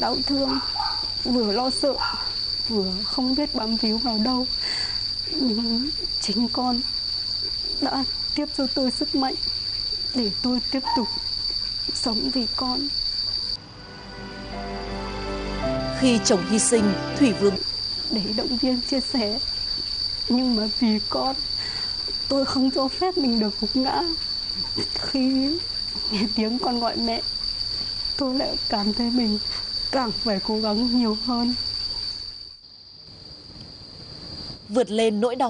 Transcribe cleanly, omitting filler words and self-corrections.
đau thương, vừa lo sợ, vừa không biết bám víu vào đâu. Nhưng chính con đã tiếp cho tôi sức mạnh để tôi tiếp tục sống vì con. Khi chồng hy sinh, Thủy Vương để động viên chia sẻ, nhưng mà vì con, tôi không cho phép mình được gục ngã. Khi nghe tiếng con gọi mẹ, tôi lại cảm thấy mình càng phải cố gắng nhiều hơn. vượt lên nỗi đau